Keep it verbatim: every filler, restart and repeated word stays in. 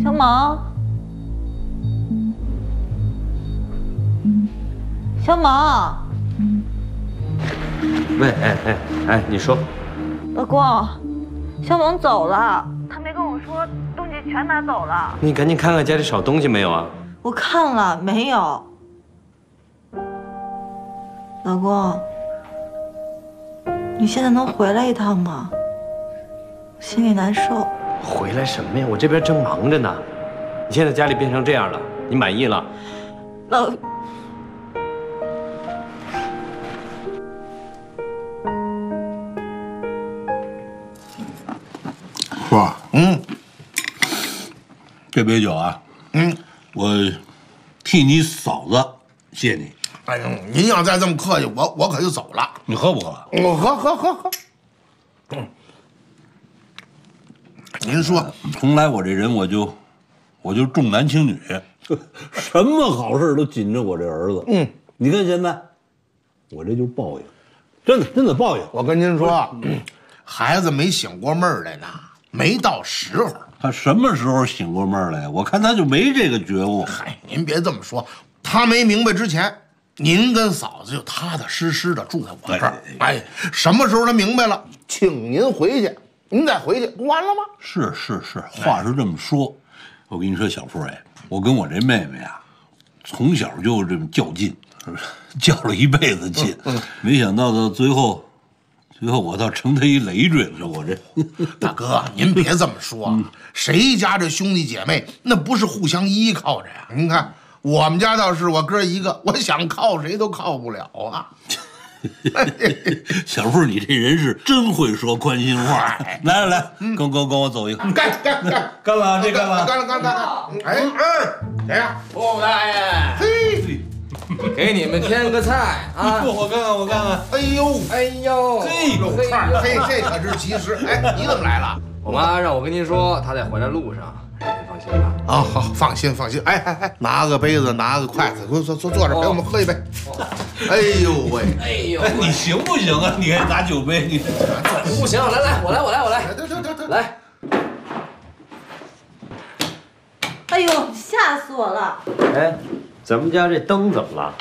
小猛，小猛， 喂，哎哎哎，你说， 老公，小猛走了，他没跟我说东西全拿走了。 你赶紧看看家里少东西没有啊？ 我看了，没有。老公，你现在能回来一趟吗？心里难受。 回来什么呀？我这边正忙着呢。你现在家里变成这样了，你满意了？ 老。 叔，嗯，这杯酒啊，嗯，我替你嫂子谢你。 哎呦，您要再这么客气，我我可就走了。 你喝不喝？ 我喝喝喝喝。嗯，您说， 从来我这人我就我就重男轻女，什么好事都紧着我这儿子。嗯，你看现在，我这就是报应，真的真的报应。 我跟您说，孩子没醒过闷儿来呢，没到时候。 他什么时候醒过闷儿来？我看他就没这个觉悟。 嗨，您别这么说，他没明白之前，您跟嫂子就踏踏实实的住在我这儿。哎，什么时候他明白了，请您回去，您再回去，不完了吗？ 是是是，话是这么说。我跟你说，小富哎，我跟我这妹妹啊，从小就这么较劲，较了一辈子劲，嗯嗯、没想到到最后。最后我倒成他一累赘了，我这大哥，您别这么说，嗯、谁家这兄弟姐妹那不是互相依靠着呀？您看我们家倒是我哥一个，我想靠谁都靠不了啊。 小富，你这人是真会说宽心话。来来来，嗯、跟跟跟我走一个， 干干干干了，这干了， 干了干了干了。哎哎，谁呀？ 穆大爷。嘿。给你们添个菜啊！ 我看看，我看看。 哎呦， 哎呦， 嘿，肉串，嘿，这可是奇食。哎，你怎么来了？ 我妈让我跟您说，她在回来路上。您放心吧。 啊，好，放心放心。哎哎哎，拿个杯子，拿个筷子，坐坐坐坐着，陪我们喝一杯。哎呦喂， 哎呦， 你行不行啊？你还拿酒杯，你不行，来来，我来，我来，我来。 对对对对， 来。 哎呦，吓死我了！ 哎。咱们家这灯怎么了？